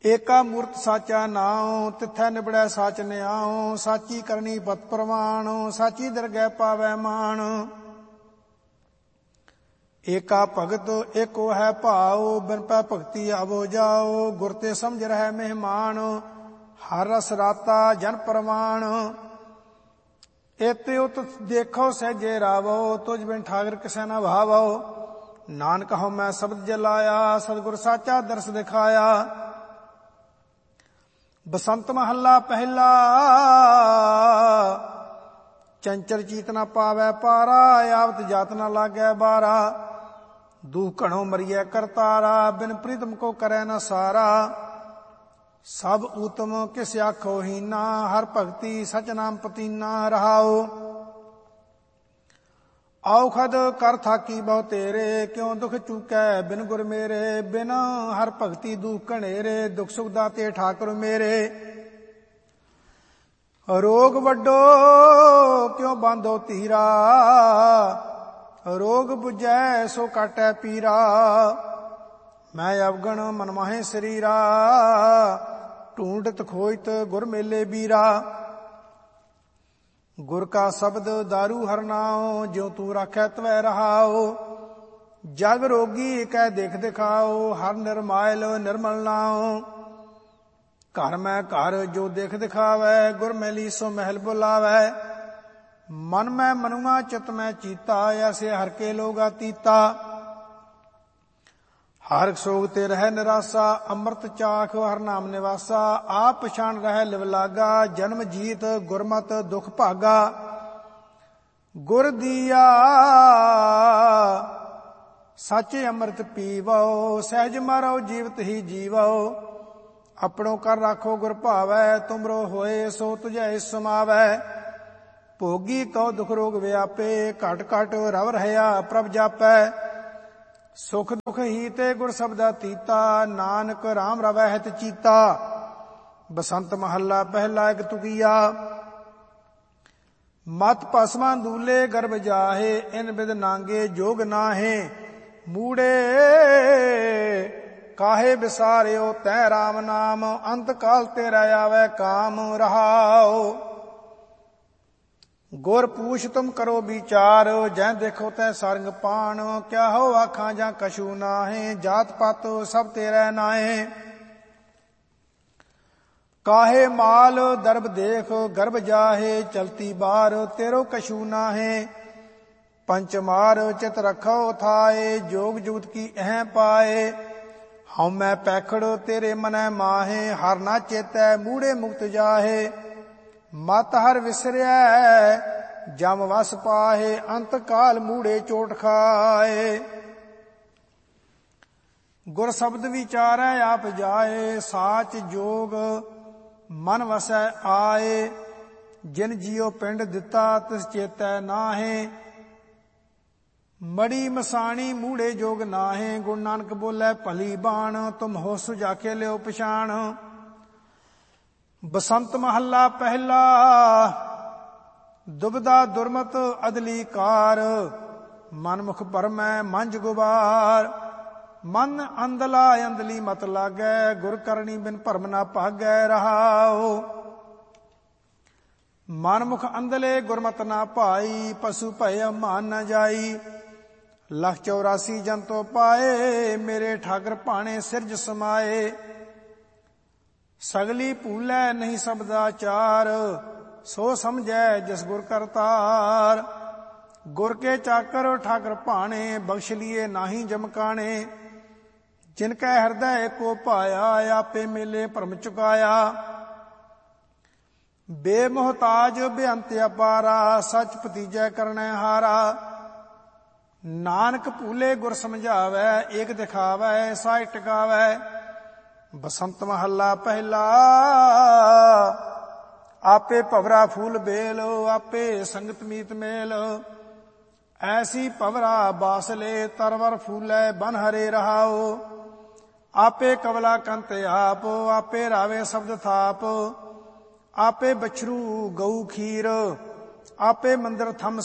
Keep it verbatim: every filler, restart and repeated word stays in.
ਏਕਾ ਮੂਰਤ ਸਾਚਾ ਨਾਉ, ਤਿਥੈ ਨਿਬੜੈ ਸਾਚ ਨਿਆਉ। ਸਾਚੀ ਕਰਨੀ ਪਤ ਪ੍ਰਮਾਣ, ਸਾਚੀ ਦਰਗਹਿ ਪਾਵੈ ਮਾਣ। ਏਕਾ ਭਗਤ ਏਕੋ ਹੈ ਭਾਉ, ਬਿਨ ਪੈ ਭਗਤੀ ਆਵੋ ਜਾਓ। ਗੁਰ ਤੇ ਸਮਝ ਰਹਿ ਮਹਿਮਾਨ, ਹਰ ਰਸ ਰਾਤਾ ਜਨ ਪ੍ਰਮਾਣ। ਏਤੇ ਉਤ ਦੇਖੋ ਸਹਿਜੇ ਰਾਵੋ, ਤੁਝ ਬਿਨ ਠਾਕਰ ਕਿਸੈ ਨਾ ਭਾਵੋ। ਨਾਨਕ ਹਉ ਮੈਂ ਸ਼ਬਦ ਜਲਾਇਆ, ਸਤਿਗੁਰ ਸਾਚਾ ਦਰਸ ਦਿਖਾਇਆ। ਬਸੰਤ ਮਹੱਲਾ ਪਹਿਲਾ, ਚੰਚਲ ਚੀਤ ਨਾ ਪਾਵੈ ਪਾਰਾ, ਆਵਤ ਜਾਤ ਨਾ ਲਾਗੈ ਬਾਰਾ। ਦੁਖ ਘਣੋ ਮਰੀਐ ਕਰਤਾਰਾ, ਬਿਨ ਪ੍ਰੀਤਮ ਕੋ ਕਰੈ ਨਾ ਸਾਰਾ। ਸਭ ਊਤਮ ਕਿਸ ਆਖੋ ਹੀਨਾ, ਹਰ ਭਗਤੀ ਸਚ ਨਾਮ ਪਤੀਨਾ ਰਹਾਓ। ਔਖਦ ਕਰ ਥਾਕੀ ਬਹੁ ਤੇਰੇ, ਕਿਉ ਦੁਖ ਚੂਕੈ ਬਿਨ ਗੁਰ ਮੇਰੇ। ਬਿਨ ਹਰ ਭਗਤੀ ਦੁਖ ਘਣੇਰੇ, ਦੁਖ ਸੁਖ ਦਾਤੇ ਠਾਕੁਰ ਮੇਰੇ। ਰੋਗ ਵੱਡੋ ਕਿਉ ਬਾਂਧੋ ਧੀਰਾ, ਰੋਗ 부ਝੈ ਸੋ ਕਾਟੈ ਪੀਰਾ। ਮੈਂ ਅਵਗਣ ਮਨ ਮਾਹੇ ਸਰੀਰਾ, ਢੂੰਡਤ ਖੋਜਤ ਗੁਰ ਮੇਲੇ ਬੀਰਾ। ਗੁਰ ਕਾ ਸ਼ਬਦ ਦਾਰੂ ਹਰ ਨਾਉ, ਜਿਉ ਤੂੰ ਰਾਖੈ ਤਵੈ ਰਹਾਉ। ਜਗ ਰੋਗੀ ਕਹਿ ਦੇਖ ਦਿਖਾਓ, ਹਰ ਨਿਰਮਾਇਲ ਨਿਰਮਲ ਨਾਉ। ਘਰ ਮੈਂ ਘਰ ਜੋ ਦੇਖ ਦਿਖਾਵੈ, ਗੁਰ ਮੈਲੀ ਸੋ ਮਹਿਲ ਬੁਲਾਵੈ। ਮਨ ਮੈਂ ਮਨੁਆ ਚਿਤ ਮੈਂ ਚੀਤਾ, ਐਸੇ ਹਰ ਕੇ ਲੋਗਾ ਤੀਤਾ। ਹਰ ਸੋਗ ਤੇ ਰਹਿ ਨਿਰਾਸਾ, ਅੰਮ੍ਰਿਤ ਚਾਖ ਹਰ ਨਾਮ ਨਿਵਾਸਾ। ਆਪ ਪਛਾਣ ਰਹਿ ਲਿਵ ਲਾਗਾ, ਜਨਮ ਜੀਤ ਗੁਰਮਤਿ ਦੁਖ ਭਾਗਾ। ਗੁਰ ਦੀਆ ਸੱਚ ਅੰਮ੍ਰਿਤ ਪੀਵੋ, ਸਹਿਜ ਮਾਰੋ ਜੀਵਤ ਹੀ ਜੀਵੋ। ਆਪਣੋ ਕਰ ਰਾਖੋ ਗੁਰ ਭਾਵੈ, ਤੁਮਰੋ ਹੋਏ ਸੋ ਤੁਝੈ ਸਮਾਵੈ। ਭੋਗੀ ਕਉ ਦੁਖ ਰੋਗ ਵਿਆਪੇ, ਘਟ ਘਟ ਰਵ ਰਹਿਆ ਪ੍ਰਭ ਜਾਪੈ। ਸੁਖ ਦੁਖ ਹੀ ਤੇ ਗੁਰ ਸਬਦਾ ਤੀਤਾ, ਨਾਨਕ ਰਾਮ ਰਵੈ ਹਿਤ ਚੀਤਾ। ਬਸੰਤ ਮਹੱਲਾ ਪਹਿਲਾ ਇਕ ਤੁਕੀਆ। ਮਤ ਭਸਮਾਂ ਦੂਲੇ ਗਰਭ ਜਾਹੇ, ਇਨ ਬਿਦ ਨਾਂਗੇ ਜੋਗ ਨਾਹੇ। ਮੂੜੇ ਕਾਹੇ ਵਿਸਾਰਿਓ ਤੈ ਰਾਮ ਨਾਮ, ਅੰਤ ਕਾਲ ਤੇਰਾ ਆਵੈ ਕਾਮ ਰਹਾਉ। ਗੁਰ ਪੂਛ ਤੁਮ ਕਰੋ ਵਿਚਾਰ, ਜੈ ਦੇਖੋ ਤੈ ਸਰੰਗ ਪਾਣ। ਕਿਆ ਹੋ ਆਖਾਂ ਜਾਂ ਕਛੂ ਨਾਹੇ, ਜਾਤ ਪਤ ਸਭ ਤੇਰੇ ਨਾਹੇ। ਕਾਹੇ ਮਾਲ ਦਰਬ ਦੇਖ ਗਰਭ ਜਾਹੇ, ਚਲਤੀ ਬਾਰ ਤੇਰੋ ਕਛੂ ਨਾਹੇ। ਪੰਚ ਮਾਰ ਚਿਤ ਰਖੋ ਥਾਏ, ਜੋਗ ਜੁਗਤ ਕੀ ਅਹਿ ਪਾਏ। ਹਉ ਮੈਂ ਪੈਖੜ ਤੇਰੇ ਮਨੈ ਮਾਹੇ, ਹਰ ਨਾ ਚੇਤੈ ਮੂੜੇ ਮੁਕਤ ਜਾਹੇ। ਮਤ ਹਰ ਵਿਸਰਿਐ ਜਮ ਵਸ ਪਾਹੇ, ਅੰਤ ਕਾਲ ਮੂੜੇ ਚੋਟ ਖਾਏ। ਗੁਰ ਸ਼ਬਦ ਵਿਚਾਰੈ ਆਪ ਜਾਏ, ਸਾਚ ਜੋਗ ਮਨ ਵਸੈ ਆਏ। ਜਿਨ ਜੀਉ ਪਿੰਡ ਦਿੱਤਾ ਤਿਸ ਚੇਤੈ ਨਾਹੇ, ਮੜੀ ਮਸਾਣੀ ਮੂੜੇ ਜੋਗ ਨਾਹੇ। ਗੁਰੂ ਨਾਨਕ ਬੋਲੇ ਭਲੀ ਬਾਣ, ਤੁਮ ਹੋ ਸੁਜਾਖੇ ਲਿਓ ਪਛਾਣ। ਬਸੰਤ ਮਹੱਲਾ ਪਹਿਲਾ, ਦੁਬਦਾ ਦੁਰਮਤ ਅਦਲੀ ਕਾਰ। ਮਨ ਮੁਖ ਭਰਮੈ ਮੰਝ ਗੁਬਾਰ, ਮਨ ਅੰਧਲਾ ਅੰਧਲੀ ਮਤ ਲਾਗੈ। ਗੁਰ ਕਰਨੀ ਬਿਨ ਭਰਮ ਨਾ ਭਾਗੈ ਰਹਾਉ। ਮਨ ਮੁਖ ਅੰਧਲੇ ਗੁਰਮਤਿ ਨਾ ਭਾਈ, ਪਸ਼ੂ ਭੈ ਮਾਨ ਨ ਜਾਈ। ਲੱਖ ਚੌਰਾਸੀ ਜੰਤੋ ਪਾਏ, ਮੇਰੇ ਠਾਕਰ ਭਾਣੇ ਸਿਰਜ ਸਮਾਏ। ਸਗਲੀ ਭੂਲੈ ਨਹੀਂ ਸਬਦਾ ਚਾਰ, ਸੋ ਸਮਝੈ ਜਿਸ ਗੁਰ ਕਰਤਾਰ। ਗੁਰ ਕੇ ਚਾਕਰ ਠਾਕਰ ਭਾਣੇ, ਬਖਸ਼ ਲੀਏ ਨਾਹੀ ਜਮਕਾਣੇ। ਜਿਨ ਕੈ ਹਿਰਦੈ ਏਕੋ ਭਾਇਆ, ਆਪੇ ਮੇਲੇ ਭਰਮ ਚੁਕਾਇਆ। ਬੇਮੁਹਤਾਜ ਬੇਅੰਤ ਅਪਾਰਾ, ਸਚ ਭਤੀਜੈ ਕਰਨੈ ਹਾਰਾ। ਨਾਨਕ ਭੂਲੇ ਗੁਰ ਸਮਝਾਵੈ, ਏਕ ਦਿਖਾਵੈ ਸਾਇ ਟਿਕਾਵੈ। ਬਸੰਤ ਮਹੱਲਾ ਪਹਿਲਾ, ਆਪੇ ਭਵਰਾ ਫੂਲ ਬੇਲ, ਆਪੇ ਸੰਗਤ ਮੀਤ ਮੇਲ। ਐਸੀ ਭਵਰਾ ਬਾਸਲੇ, ਤਰਵਰ ਫੂਲੇ ਬਨ ਹਰੇ ਰਹਾਉ। ਆਪੇ ਕਵਲਾ ਕੰਤ ਆਪ, ਆਪੇ ਰਾਵੇ ਸ਼ਬਦ ਥਾਪ। ਆਪੇ ਬਛਰੂ ਗਊ ਖੀਰ, ਆਪੇ ਮੰਦਰ ਥਮ